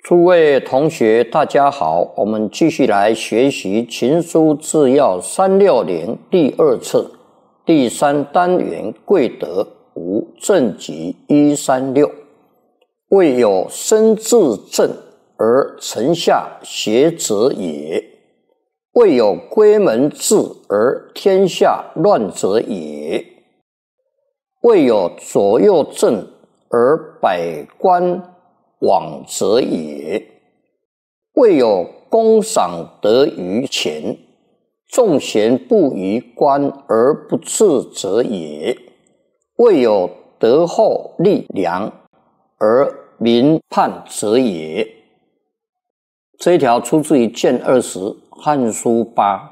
诸位同学大家好，我们继续来学习群书治要360第2册第3单元贵德无正极136。未有身自正而臣下邪者也，未有闺门治而天下乱者也，未有左右正而百官往者也，未有公赏得于前，众贤不于官而不治者也，未有德厚力量而民叛者也。这一条出自于卷20汉书8。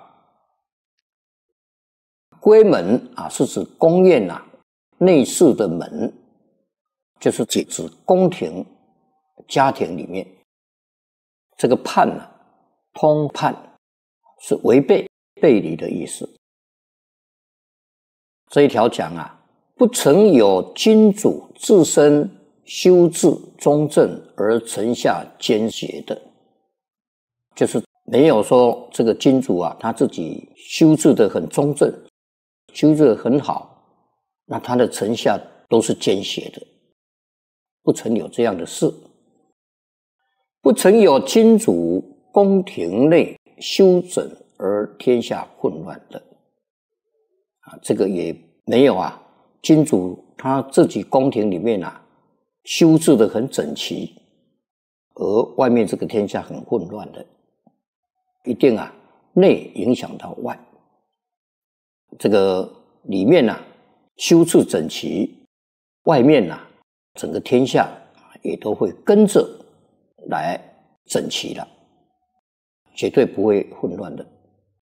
闺门是指宫院内室的门，就是指宫廷家庭里面。这个叛通叛是违背背离的意思。这一条讲不曾有君主自身修治中正而臣下奸邪的，就是没有说这个君主他自己修治得很中正，修治得很好，那他的臣下都是奸邪的，不曾有这样的事。不曾有君主宫廷内修整而天下混乱的，这个也没有君主他自己宫廷里面修治得很整齐，而外面这个天下很混乱的，一定内影响到外。这个里面修治整齐，外面整个天下也都会跟着来整齐了，绝对不会混乱的。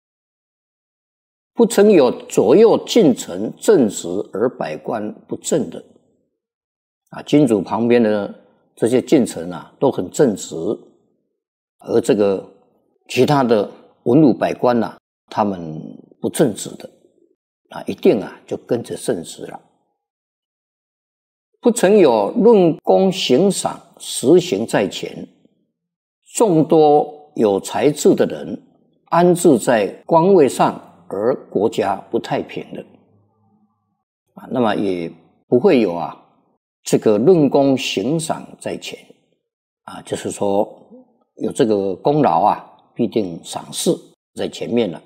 不曾有左右近臣正直而百官不正的，君主旁边的这些近臣都很正直，而这个其他的文武百官他们不正直的，一定就跟着正直了。不曾有论功行赏实行在前，众多有才智的人安置在官位上而国家不太平的，那么也不会有这个论功行赏在前，就是说有这个功劳必定赏识在前面了。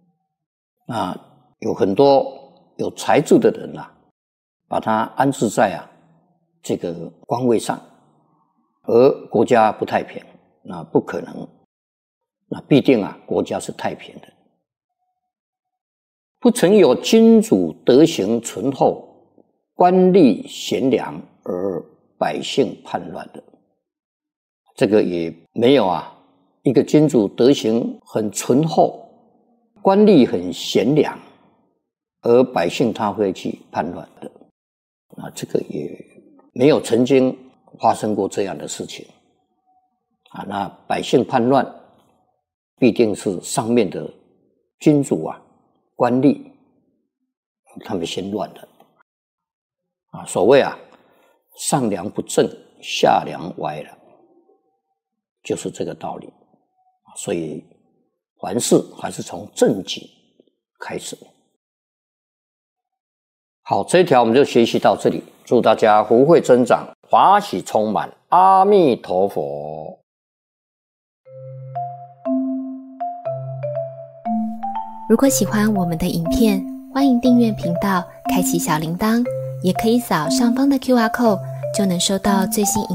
有很多有才智的人把他安置在这个官位上，而国家不太平，那不可能，那必定国家是太平的。不曾有君主德行淳厚，官吏贤良而百姓叛乱的，这个也没有一个君主德行很淳厚，官吏很贤良，而百姓他会去叛乱的，这个也没有曾经发生过这样的事情。那百姓叛乱必定是上面的君主官吏他们先乱的。所谓上梁不正下梁歪了，就是这个道理。所以凡事还是从正己开始。好，这一条我们就学习到这里，祝大家福慧增长，法喜充满，阿弥陀佛。 如果喜欢我们的影片，欢迎订阅频道，开启小铃铛，也可以扫上方的 QR code，就能收到最新影